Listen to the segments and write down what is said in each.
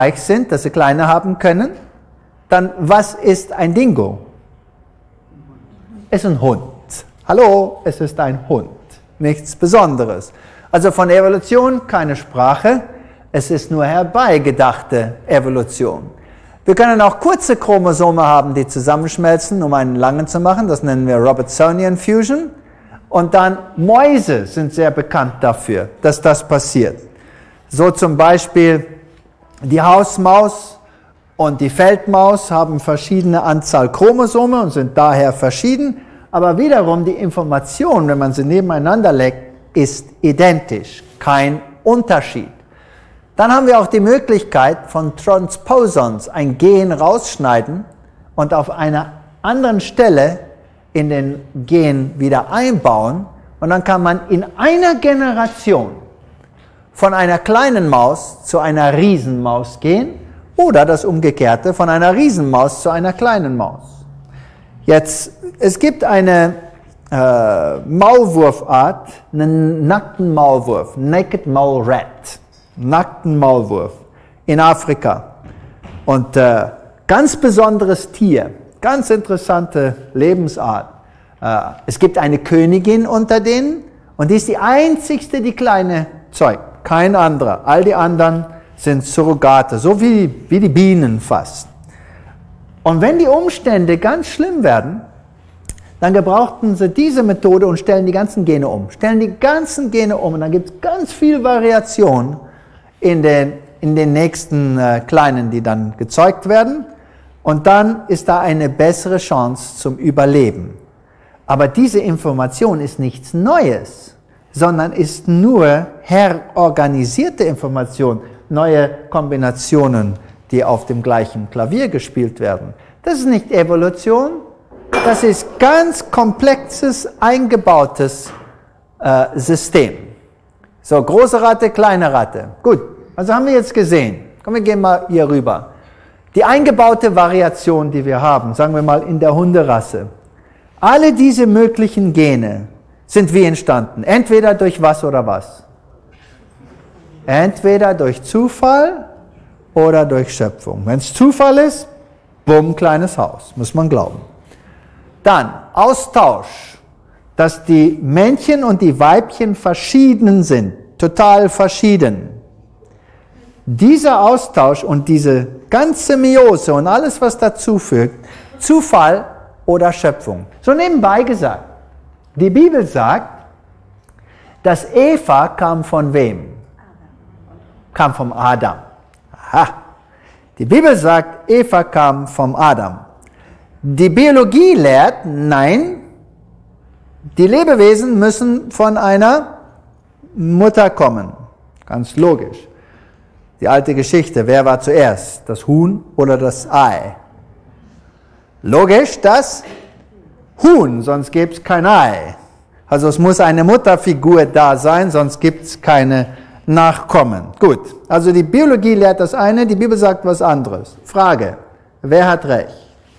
gleich sind, dass sie kleine haben können, dann was ist ein Dingo? Es ist ein Hund. Hallo, es ist ein Hund. Nichts Besonderes. Also von Evolution keine Sprache, es ist nur herbeigedachte Evolution. Wir können auch kurze Chromosome haben, die zusammenschmelzen, um einen langen zu machen. Das nennen wir Robertsonian Fusion. Und dann Mäuse sind sehr bekannt dafür, dass das passiert. So zum Beispiel die Hausmaus und die Feldmaus haben verschiedene Anzahl Chromosome und sind daher verschieden. Aber wiederum die Information, wenn man sie nebeneinander legt, ist identisch, kein Unterschied. Dann haben wir auch die Möglichkeit von Transposons, ein Gen rausschneiden und auf einer anderen Stelle in den Gen wieder einbauen. Und dann kann man in einer Generation von einer kleinen Maus zu einer Riesenmaus gehen oder das Umgekehrte, von einer Riesenmaus zu einer kleinen Maus. Jetzt, es gibt eine Maulwurfart, einen nackten Maulwurf, Naked Mole Rat, nackten Maulwurf in Afrika. Und ganz besonderes Tier, ganz interessante Lebensart. Es gibt eine Königin unter denen und die ist die einzigste, die kleine zeugt. Kein anderer. All die anderen sind Surrogate, so wie die Bienen fast. Und wenn die Umstände ganz schlimm werden, dann gebrauchten sie diese Methode und stellen die ganzen Gene um. Stellen die ganzen Gene um und dann gibt es ganz viel Variation in den nächsten Kleinen, die dann gezeugt werden. Und dann ist da eine bessere Chance zum Überleben. Aber diese Information ist nichts Neues, sondern ist nur herorganisierte Information, neue Kombinationen, die auf dem gleichen Klavier gespielt werden. Das ist nicht Evolution, das ist ganz komplexes, eingebautes System. So, große Ratte, kleine Ratte. Gut, also haben wir jetzt gesehen. Komm, wir gehen mal hier rüber. Die eingebaute Variation, die wir haben, sagen wir mal in der Hunderasse. Alle diese möglichen Gene sind wie entstanden? Entweder durch was oder was? Entweder durch Zufall oder durch Schöpfung. Wenn es Zufall ist, bumm, kleines Haus, muss man glauben. Dann Austausch, dass die Männchen und die Weibchen verschieden sind, total verschieden. Dieser Austausch und diese ganze Meiose und alles, was dazu fügt, Zufall oder Schöpfung. So nebenbei gesagt, die Bibel sagt, dass Eva kam von wem? Kam vom Adam. Aha. Die Bibel sagt, Eva kam vom Adam. Die Biologie lehrt, nein, die Lebewesen müssen von einer Mutter kommen. Ganz logisch. Die alte Geschichte, wer war zuerst? Das Huhn oder das Ei? Logisch, das Huhn, sonst gibt es kein Ei. Also es muss eine Mutterfigur da sein, sonst gibt es keine Nachkommen. Gut, also die Biologie lehrt das eine, die Bibel sagt was anderes. Frage, wer hat recht?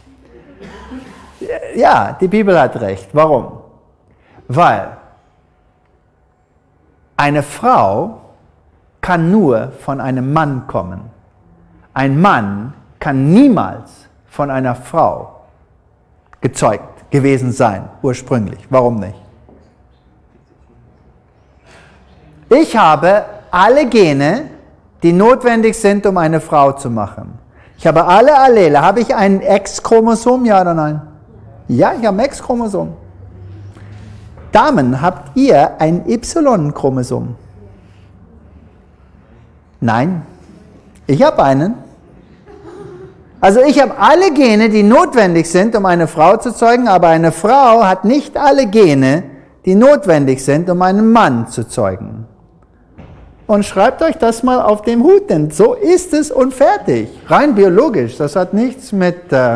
Ja, die Bibel hat recht. Warum? Weil eine Frau kann nur von einem Mann kommen. Ein Mann kann niemals von einer Frau gezeugt gewesen sein, ursprünglich. Warum nicht? Ich habe alle Gene, die notwendig sind, um eine Frau zu machen. Ich habe alle Allele. Habe ich ein X-Chromosom, ja oder nein? Ja, ich habe ein X-Chromosom. Damen, habt ihr ein Y-Chromosom? Nein. Ich habe einen. Also ich habe alle Gene, die notwendig sind, um eine Frau zu zeugen, aber eine Frau hat nicht alle Gene, die notwendig sind, um einen Mann zu zeugen. Und schreibt euch das mal auf dem Hut, denn so ist es und fertig. Rein biologisch, das hat nichts mit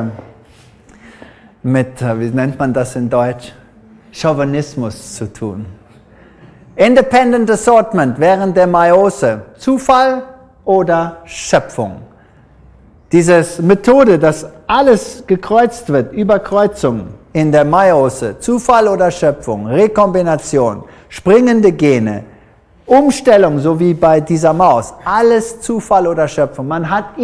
wie nennt man das in Deutsch? Chauvinismus zu tun. Independent Assortment während der Meiose. Zufall oder Schöpfung. Diese Methode, dass alles gekreuzt wird, Überkreuzung in der Meiose, Zufall oder Schöpfung, Rekombination, springende Gene, Umstellung, so wie bei dieser Maus. Alles Zufall oder Schöpfung. Man hat